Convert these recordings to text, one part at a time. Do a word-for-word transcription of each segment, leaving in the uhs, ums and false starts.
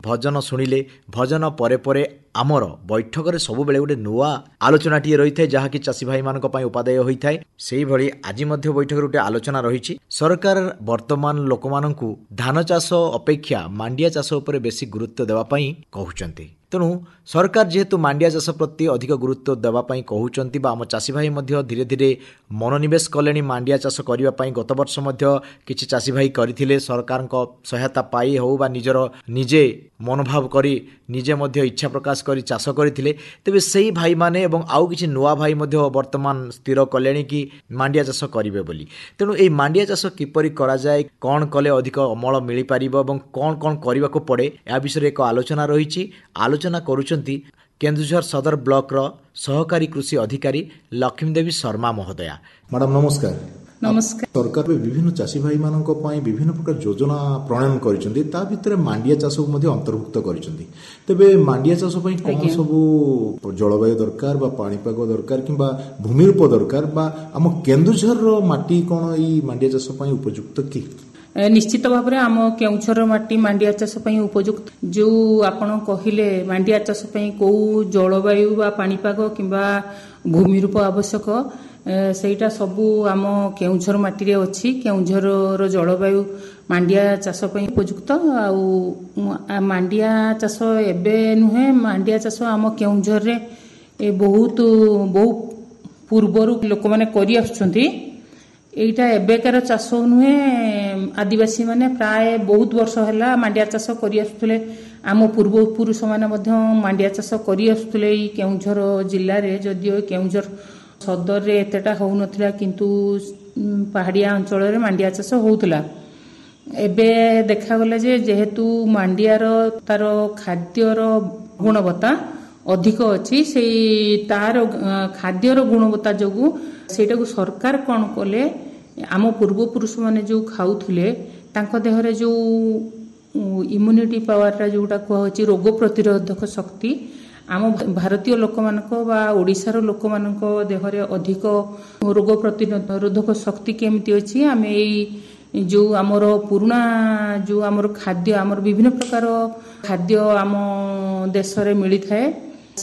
भजन शुणिले भजन परे परे आमर बैठक रे सब बेले गोटे नुआ आलोचनाटी रही है जहाँकि चाषी भाई मान उपादेय होता है। से भली आज मध्य बैठक गोटे आलोचना रही। सरकार वर्तमान लोक मानू धान चाष अपेक्षा मांडिया चाष उपर बेसी गुरुत्व देवाई कहते। तेणु सरकार जेहेतु मांडिया चाष प्रति अधिक गुरुत्व देवाई कहते आम चाषी भाई धीरे धीरे मनोनिवेश कले मांडिया चाष करने गत वर्ष किसी चाषी भाई करथिले सरकार सहायता पाई हो बा निजर निजे मनोभाव करी निजे मध्य इच्छा प्रकाश करी चाष करथिले। तेबे सेही भाई माने एवं आउ किछि नुआ भाई मध्य वर्तमान स्थिर कलेनी कि मांडिया चाष करिवे बोली। तेणु एई मांडिया चाष किपरि करा जाय कोन कले अधिक अमल मिली पारिबो एवं कोन कोन करिबाको पड़े या विषय एक आलोचना रही। आलोचना करुचंती केन्दुझर सदर ब्लॉक रो सहकारी कृषि अधिकारी लक्ष्मीदेवी शर्मा महोदया। मैडम नमस्कार। नमस्कार। सरकार विभिन्न चाषी भाई मानक पई विभिन्न प्रकार योजना प्रणयन करिसंती ता भितर मांडिया चाष को मध्ये अंतर्भुक्त करिसंती। तबे मांडिया चाष पई कोन सब जलवायु दरकार बा पाणीपाग दरकार किबा भूमिरूप दरकार बा आम केन्दुझर रो माटी कोन ई मांडिया चाष पई उपयुक्त कि? निश्चित भाव में आम केउंझर माटी मांडिया चाष पई उपयुक्त। जो आपण कहिले मांडिया चाष पई को जलवायु बा पाणीपाग किबा भूमिरूप आवश्यक सेटा सबू आम केउंझर माटी रे अछि। केउंझर रो जलवायु मांडिया चाष पई उपयुक्त। आ मांडिया चाष एबे नुहे मांडिया चाष आम केउंझर रे बहुत बहु पूर्वरु लोक माने करि आछुंती। एटा एबेकार चाष नुहे आदिवासी माने प्राय बहुत वर्ष हैला मांडिया चाष करि आछुले। आम पूर्व पुरुष माने मध्य मांडिया चाष करि आछुले। ई केउंझर जिल्ला रे जदियो केउंझर सदर रे एतेटा होउ नथिला किंतु पहाड़िया अंचल रे मांडिया चाष होउतला। एबे देखा गला जे जेहेतु मांडियार तार खाद्यर गुणवत्ता अधिक अछि सेई तार खाद्यर गुणवत्ता जोगु सेटाकु सरकार कोन कले आम पूर्व पुरुष माने जो खाउथुले तांको देहरे जो इम्यूनिटी पावर जोटा कहछि रोग प्रतिरोधक शक्ति आम भारतीय लोक मानक बा ओडिशार लोक मानक देहरे अधिक रोग प्रतिरोधक शक्ति केमिति अछि। आम एई जो आमर पुराना जो आमर खाद्य आमर विभिन्न प्रकार खाद्य आम देश रे मिली थाए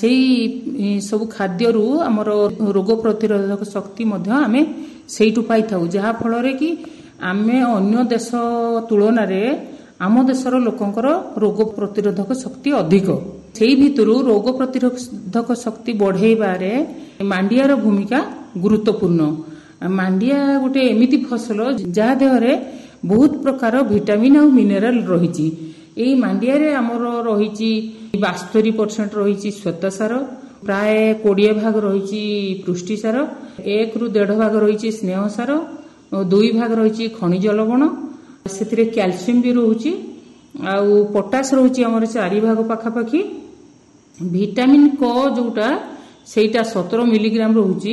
सेई सब खाद्य रु आमर रोग प्रतिरोधक शक्ति मध्य आमे सेइटु पाई थाउ जहा फल रे कि आमे अन्य देश तुलना रे आम देशर लोकंकर रोग प्रतिरोधक शक्ति अधिक। सेई भितरु रोग प्रतिरोधक शक्ति बढ़ेबारे मांडियार भूमिका गुरुत्वपूर्ण। मांडिया गोटे एमिति फसल जहा देहरे बहुत प्रकार विटामिन और मिनरल रहिछि। एई मांडिया रे हमर रहिछि बास्तरी परसेंट रहिछि श्वेतसार, प्राय कोड़े भाग रहिछि पुष्टिसार, एक रु डेढ़ भाग रहिछि स्नेहसार, दुई भाग रहिछि खनिज लवण, सेतिरे कैल्शियम भी रहुछि आउ पोटास रहुछि हमर चारि भाग पाखापाखि। विटामिन क जोटा सेटा सत्रह मिलीग्राम रहुछि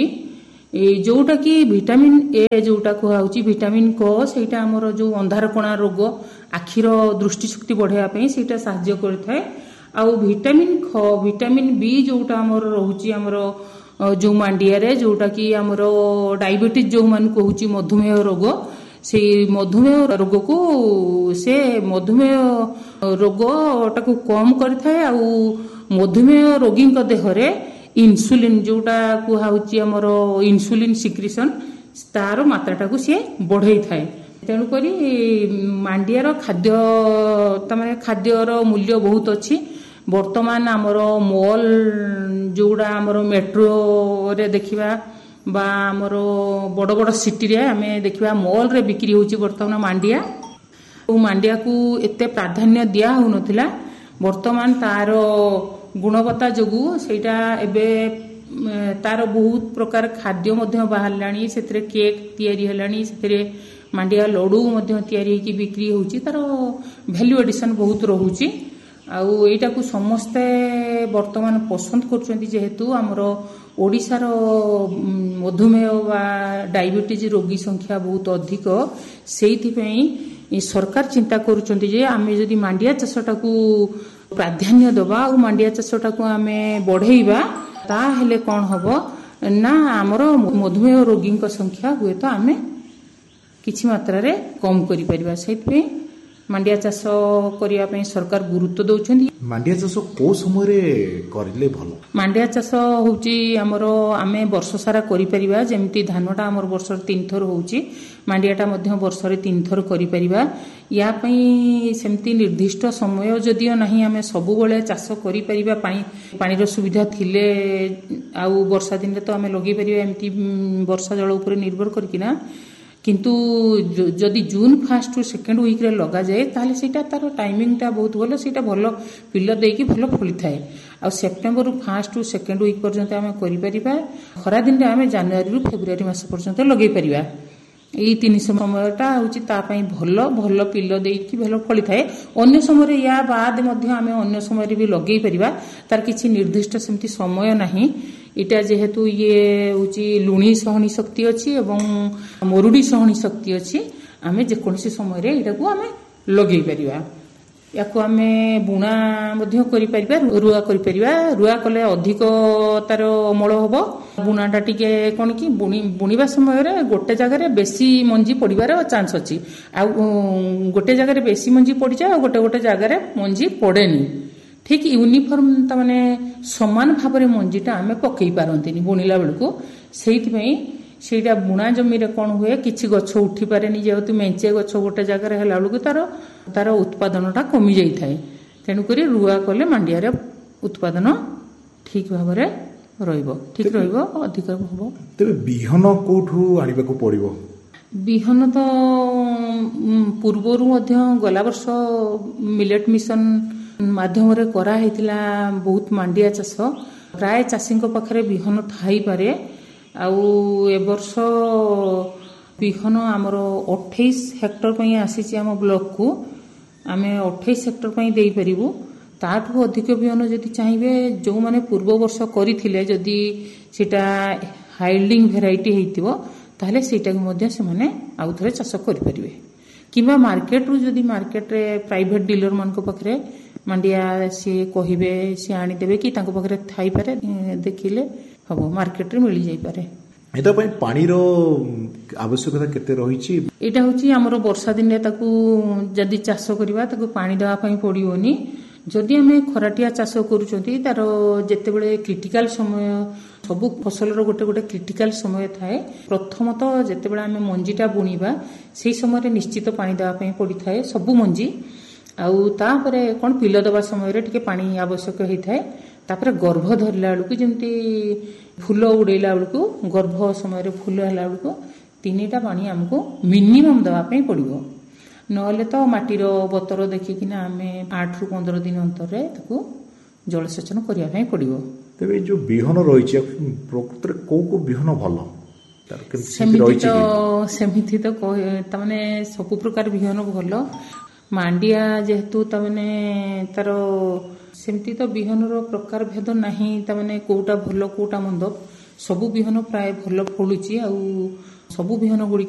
जोटा कि विटामिन ए जोटा कहउछि विटामिन क सेटा हमर जो अंधार कोणा रोग आखिर दृष्टि शक्ति बढ़ाया पई सेटा सहाय्य करथाय। आउ विटामिन ख विटामिन बी जोटा हमर रहुछि हमर जो मांडिया रे जोटा कि हमर डायबिटीज जो मान कहउछि मधुमेह रोग से मधुमेह रोग को से मधुमेह रोग टाकू कम करथाय। आउ मधुमेह रोगी देहरे इन्सुलिन जोटा कुहाउछि हमर इन्सुलिन सिक्रिशन तार मात्राटाकू सी बढ़ाई थाए। तेणु करी मांडियार खाद्य तमाने खाद्यर मूल्य बहुत अच्छी। वर्तमान आमर मॉल जोड़ा आमर मेट्रो रे देखिबा बा आमर बड़ बड़ सिटी रे आमे देखिबा मॉल रे बिक्री होछि वर्तमान मांडिया। ओ मांडिया को एते प्राधान्य दिया हो नथिला। वर्तमान तार गुणवत्ता जोगु सेटा एबे तार बहुत प्रकार खाद्य मध्य बाहरलाणी। सेतरे केक तयारी हलाणी, सेतरे मांडिया लडू मध्य तयारी की बिक्री होछि। तार वैल्यू एडिशन बहुत रहुछि। आउ एटा को समस्ते वर्तमान पसंद करछन्ती जेहेतु हमर ओडिशार मधुमेह बा डायबिटीज रोगी संख्या बहुत अधिक। सेइथि पई सरकार चिंता करूछन्ती जे आमे जदि मांडिया चाषटा को प्राधान्य दबा और मांडिया चाषटा को आमे बढ़ेइबा ता हेले कोन हबो ना हमर मधुमेह रोगी संख्या हुए तो आमे किछि मात्रा रे कम करि परिबा। सेइथि ମାଣ୍ଡିଆ ଚାଷ କରିବା ପାଇଁ ସରକାର ଗୁରୁତ୍ୱ ଦେଉଛନ୍ତି। ମାଣ୍ଡିଆ ଚାଷ କୋଉ ସମୟରେ କରିଲେ ଭଲ? ମାଣ୍ଡିଆ ଚାଷ ହେଉଛି ଆମର ଆମେ ବର୍ଷ ସାରା କରିପାରିବା। ଯେମିତି ଧାନଟା ଆମର ବର୍ଷରେ ତିନି ଥର ହେଉଛି, ମାଣ୍ଡିଆଟା ମଧ୍ୟ ବର୍ଷରେ ତିନି ଥର କରିପାରିବା। ୟା ପାଇଁ ସେମିତି ନିର୍ଦ୍ଦିଷ୍ଟ ସମୟ ଯଦିଓ ନାହିଁ, ଆମେ ସବୁବେଳେ ଚାଷ କରିପାରିବା। ପାଣି ପାଣିର ସୁବିଧା ଥିଲେ ଆଉ ବର୍ଷା ଦିନରେ ତ ଆମେ ଲଗେଇ ପାରିବା ଏମିତି ବର୍ଷା ଜଳ ଉପରେ ନିର୍ଭର କରିକିନା। କିନ୍ତୁ ଯଦି ଜୁନ୍ ଫାର୍ଷ୍ଟ ରୁ ସେକେଣ୍ଡ ୱିକ୍ରେ ଲଗାଯାଏ ତାହେଲେ ସେଇଟା ତାର ଟାଇମିଂଟା ବହୁତ ଭଲ, ସେଇଟା ଭଲ ପିଲ ଦେଇକି ଭଲ ଫଳିଥାଏ। ଆଉ ସେପ୍ଟେମ୍ବରରୁ ଫାର୍ଷ୍ଟ ରୁ ସେକେଣ୍ଡ ୱିକ୍ ପର୍ଯ୍ୟନ୍ତ ଆମେ କରିପାରିବା। ଖରାଦିନରେ ଆମେ ଜାନୁଆରୀରୁ ଫେବୃଆରୀ ମାସ ପର୍ଯ୍ୟନ୍ତ ଲଗେଇ ପାରିବା। ଏଇ ତିନି ସମୟଟା ହେଉଛି ତା ପାଇଁ ଭଲ ଭଲ ପିଲ ଦେଇକି ଭଲ ଫଳିଥାଏ। ଅନ୍ୟ ସମୟରେ ୟା ବାଦ ମଧ୍ୟ ଆମେ ଅନ୍ୟ ସମୟରେ ବି ଲଗେଇ ପାରିବା, ତାର କିଛି ନିର୍ଦ୍ଦିଷ୍ଟ ସେମିତି ସମୟ ନାହିଁ। ଏଇଟା ଯେହେତୁ ଇଏ ହେଉଛି ଲୁଣି ସହନୀ ଶକ୍ତି ଅଛି ଏବଂ ମରୁଡ଼ି ସହନୀ ଶକ୍ତି ଅଛି, ଆମେ ଯେକୌଣସି ସମୟରେ ଏଇଟାକୁ ଆମେ ଲଗେଇ ପାରିବା। ୟାକୁ ଆମେ ବୁଣା ମଧ୍ୟ କରିପାରିବା, ରୁଆ କରିପାରିବା। ରୁଆ କଲେ ଅଧିକ ତାର ଅମଳ ହବ। ବୁଣାଟା ଟିକେ କ'ଣ କି ବୁଣି ବୁଣିବା ସମୟରେ ଗୋଟେ ଜାଗାରେ ବେଶୀ ମଞ୍ଜି ପଡ଼ିବାର ଚାନ୍ସ ଅଛି, ଆଉ ଗୋଟେ ଜାଗାରେ ବେଶୀ ମଞ୍ଜି ପଡ଼ିଯାଏ ଆଉ ଗୋଟେ ଗୋଟେ ଜାଗାରେ ମଞ୍ଜି ପଡ଼େନି। ଠିକ୍ ୟୁନିଫର୍ମ ତାମାନେ ସମାନ ଭାବରେ ମଞ୍ଜିଟା ଆମେ ପକେଇ ପାରନ୍ତିନି ବୁଣିଲା ବେଳକୁ। ସେଇଥିପାଇଁ ସେଇଟା ବୁଣା ଜମିରେ କ'ଣ ହୁଏ, କିଛି ଗଛ ଉଠି ପାରେନି, ଯେହେତୁ ମେଞ୍ଚେ ଗଛ ଗୋଟେ ଜାଗାରେ ହେଲା ବେଳକୁ ତାର ତାର ଉତ୍ପାଦନଟା କମି ଯାଇଥାଏ। ତେଣୁକରି ରୁଆ କଲେ ମାଣ୍ଡିଆରେ ଉତ୍ପାଦନ ଠିକ୍ ଭାବରେ ରହିବ, ଠିକ୍ ରହିବ, ଅଧିକ ହବ। ତେବେ ବିହନ କୋଉଠୁ ଆଣିବାକୁ ପଡ଼ିବ? ବିହନ ତ ପୂର୍ବରୁ ମଧ୍ୟ ଗଲା ବର୍ଷ ମିଲେଟ୍ ମିଶନ ମାଧ୍ୟମରେ କରାହେଇଥିଲା ବହୁତ ମାଣ୍ଡିଆ ଚାଷ। ପ୍ରାୟ ଚାଷୀଙ୍କ ପାଖରେ ବିହନ ଥାଇପାରେ। ଆଉ ଏ ବର୍ଷ ବିହନ ଆମର ଅଠେଇଶ ହେକ୍ଟର ପାଇଁ ଆସିଛି ଆମ ବ୍ଲକକୁ। ଆମେ ଅଠେଇଶ ହେକ୍ଟର ପାଇଁ ଦେଇପାରିବୁ। ତାଠୁ ଅଧିକ ବିହନ ଯଦି ଚାହିଁବେ, ଯେଉଁମାନେ ପୂର୍ବ ବର୍ଷ କରିଥିଲେ, ଯଦି ସେଇଟା ହାଇଲ୍ଡିଂ ଭେରାଇଟି ହେଇଥିବ ତାହେଲେ ସେଇଟାକୁ ମଧ୍ୟ ସେମାନେ ଆଉ ଥରେ ଚାଷ କରିପାରିବେ। କିମ୍ବା ମାର୍କେଟରୁ ଯଦି ମାର୍କେଟରେ ପ୍ରାଇଭେଟ ଡିଲରମାନଙ୍କ ପାଖରେ ମାଣ୍ଡିଆ ସିଏ କହିବେ, ସିଏ ଆଣିଦେବେ କି ତାଙ୍କ ପାଖରେ ଥାଇପାରେ, ଦେଖିଲେ ହବ, ମାର୍କେଟରେ ମିଳିଯାଇପାରେ। ଏଟା ପାଇଁ ପାଣିର ଆବଶ୍ୟକତା କେତେ ରହିଛି? ଏଇଟା ହେଉଛି ଆମର ବର୍ଷା ଦିନେ ତାକୁ ଯଦି ଚାଷ କରିବା ତାକୁ ପାଣି ଦେବା ପାଇଁ ପଡ଼ିବନି। ଯଦି ଆମେ ଖରାଟିଆ ଚାଷ କରୁଛନ୍ତି, ତାର ଯେତେବେଳେ କ୍ରିଟିକାଲ ସମୟ, ସବୁ ଫସଲର ଗୋଟେ ଗୋଟେ କ୍ରିଟିକାଲ ସମୟ ଥାଏ। ପ୍ରଥମତଃ ଯେତେବେଳେ ଆମେ ମଞ୍ଜିଟା ବୁଣିବା ସେଇ ସମୟରେ ନିଶ୍ଚିତ ପାଣି ଦେବା ପାଇଁ ପଡ଼ିଥାଏ ସବୁ ମଞ୍ଜି। ଆଉ ତାପରେ କ'ଣ ପିଲ ଦେବା ସମୟରେ ଟିକେ ପାଣି ଆବଶ୍ୟକ ହେଇଥାଏ। ତାପରେ ଗର୍ଭ ଧରିଲା ବେଳକୁ, ଯେମିତି ଫୁଲ ଉଡ଼େଇଲା ବେଳକୁ, ଗର୍ଭ ସମୟରେ ଫୁଲ ହେଲା ବେଳକୁ ତିନିଟା ପାଣି ଆମକୁ ମିନିମମ୍ ଦେବା ପାଇଁ ପଡ଼ିବ। ନହେଲେ ତ ମାଟିର ବତର ଦେଖିକିନା ଆମେ ଆଠରୁ ପନ୍ଦର ଦିନ ଅନ୍ତରରେ ତାକୁ ଜଳସେଚନ କରିବା ପାଇଁ ପଡ଼ିବ। ତେବେ ଏଇ ଯୋଉ ବିହନ ରହିଛି, ପ୍ରକୃତରେ କୋଉ କୋଉ ବିହନ ଭଲ? ସେମିତି ତ ସେମିତି ତ ତାମାନେ ସବୁ ପ୍ରକାର ବିହନ ଭଲ। ମାଣ୍ଡିଆ ଯେହେତୁ ତାମାନେ ତାର ସେମିତି ତ ବିହନର ପ୍ରକାର ଭେଦ ନାହିଁ, ତାମାନେ କୋଉଟା ଭଲ କୋଉଟା ମନ୍ଦ, ସବୁ ବିହନ ପ୍ରାୟ ଭଲ ଫଳୁଛି। ଆଉ ସବୁ ବିହନ ଗୁଡ଼ିକ